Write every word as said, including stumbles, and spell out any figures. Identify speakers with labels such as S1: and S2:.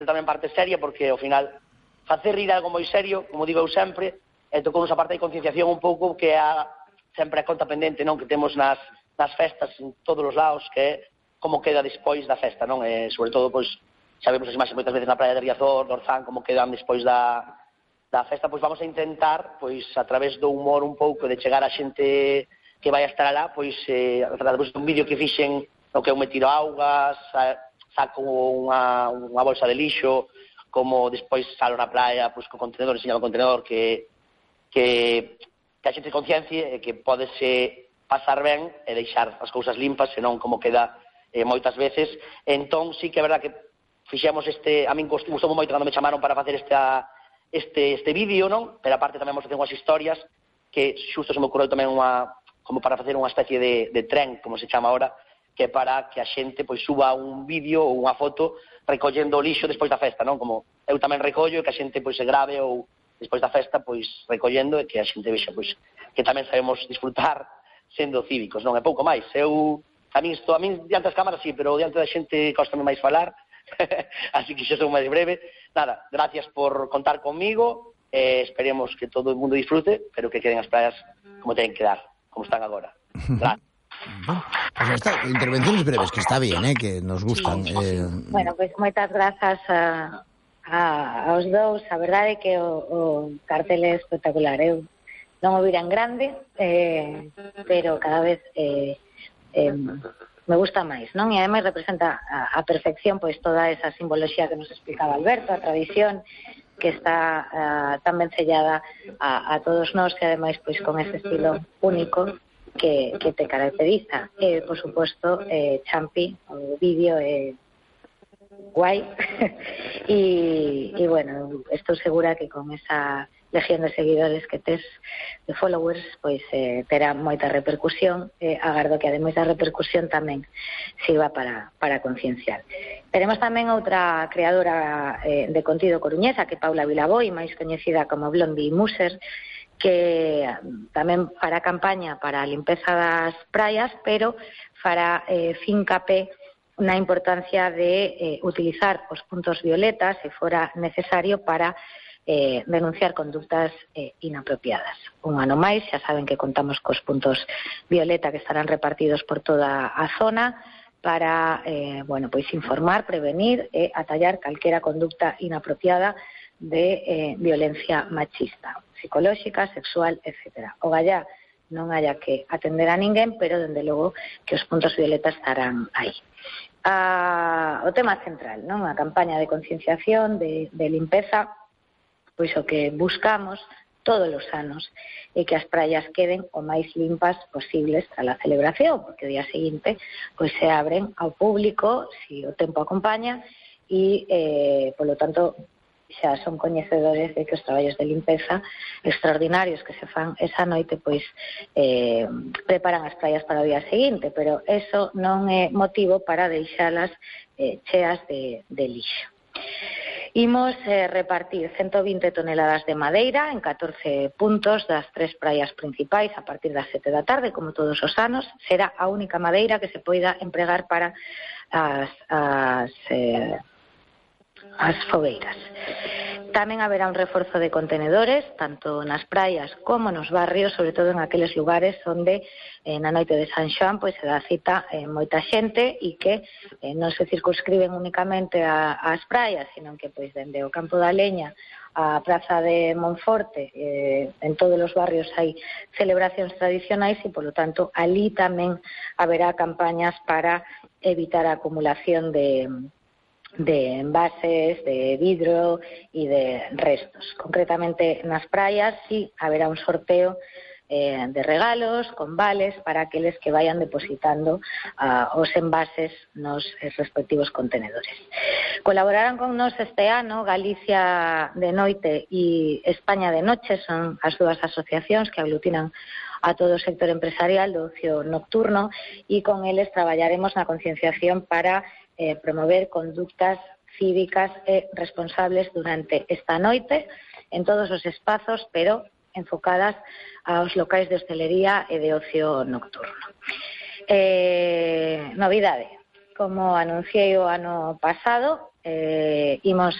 S1: tamén parte seria, porque ao final facer rir algo moi serio, como digo eu sempre, e tocou esa parte de concienciación un pouco que a, sempre a conta pendente, non, que temos nas, nas festas en todos os lados, que é como queda despois da festa, non? E, sobre todo, pois, sabemos as imaxes moitas veces na praia de Riazor, do Orzán, como quedan despois da, da festa, pois vamos a intentar, pois, a través do humor un pouco, de chegar a xente que vai a estar alá, pois, eh, a través dun vídeo que fixen no que eu me tiro augas, saco unha, unha bolsa de lixo, como despois salo na praia, pois, co contenedor, enseñado o contenedor, que, que, que a xente se conciencie e que podese pasar ben e deixar as cousas limpas, senón como queda eh, moitas veces. Entón, sí que é verdad que fixemos este, a min gustou moito cando me chamaron para facer esta, este, este vídeo, non? Pero aparte tamén vamos facer unhas historias que xusto se me ocorreu tamén unha, como para facer unha especie de, de tren, como se chama ahora, que é para que a xente pois suba un vídeo ou unha foto recollendo o lixo despois da festa, non? Como eu tamén recollo e que a xente pois se grave ou despois da festa pois recollendo e que a xente vexa pois que tamén sabemos disfrutar sendo cívicos, non? É pouco máis. Eu a min estou a min diante das cámaras sí, pero diante da xente costame máis falar. Así que xa son máis breve. Nada, gracias por contar conmigo. Eh, esperemos que todo o mundo disfrute, pero que queden as praias como teñen que dar, como están agora. Gracias.
S2: Bueno, pues está, intervenciones breves, que está bien, eh, que nos gustan.
S3: Sí.
S2: Eh...
S3: Bueno, pois pues, moitas grazas a, a, aos dous. A verdade é que o, o cartel é espectacular. Eu non o vira en grande, eh, pero cada vez eh, eh, me gusta máis, non? E ademais representa a, a perfección pois toda esa simboloxía que nos explicaba Alberto, a tradición que está uh, tan ben sellada a, a todos nós, e ademais pois con ese estilo único que, que te caracteriza. E, por suposto, eh, Champi, o vídeo é eh, guai. e, e, bueno, estou segura que con esa legión de seguidores que tes, de followers, pois eh, terá moita repercusión. Eh, agardo que, ademais da repercusión, tamén sirva para, para concienciar. Teremos tamén outra creadora eh, de contido coruñesa, que é Paula Vilaboi, máis coñecida como Blondie Muser, que tamén fará campaña para a limpeza das praias, pero fará eh, fincapé na importancia de eh, utilizar os puntos violetas, se fora necesario, para eh, denunciar conductas eh, inapropiadas. Un ano máis, xa saben que contamos cos puntos violeta que estarán repartidos por toda a zona para, eh, bueno, pois informar, prevenir e atallar calquera conducta inapropiada de eh, violencia machista, psicolóxica, sexual, etcétera. O gallá non haya que atender a ninguén, pero, dende logo, que os puntos violeta estarán aí. Ah, o tema central, non? A campaña de concienciación, de, de limpeza, pois o que buscamos todos os anos é que as praias queden o máis limpas posibles para a celebración, porque o día seguinte pois se abren ao público, se o tempo acompaña, e, eh, polo tanto, xa son coñecedores de que os traballos de limpeza extraordinarios que se fan esa noite pois eh, preparan as praias para o día seguinte, pero eso non é motivo para deixalas eh, cheas de, de lixo. Imos eh, repartir ciento vinte toneladas de madeira en catorce puntos das tres praias principais a partir das sete da tarde, como todos os anos. Será a única madeira que se poida empregar para as, as eh, as fogueiras. Tamén haberá un reforzo de contenedores, tanto nas praias como nos barrios, sobre todo en aqueles lugares onde eh, na noite de San Xoán pois se dá cita eh, moita xente e que eh, non se circunscriben únicamente a, ás praias, sino que pois dende o Campo da Leña a Praza de Monforte, eh, en todos os barrios hai celebracións tradicionais e, polo tanto, ali tamén haberá campañas para evitar a acumulación de de envases, de vidro e de restos. Concretamente nas praias sí haberá un sorteo eh, de regalos con vales para aqueles que vayan depositando uh, os envases nos eh, respectivos contenedores. Colaborarán con nos este ano Galicia de Noite e España de Noche, son as dúas asociacións que aglutinan a todo o sector empresarial do ocio nocturno, e con eles traballaremos na concienciación para eh, promover conductas cívicas e responsables durante esta noite en todos os espazos, pero enfocadas aos locais de hostelería e de ocio nocturno. Eh, novidade, como anunciei o ano pasado, eh, imos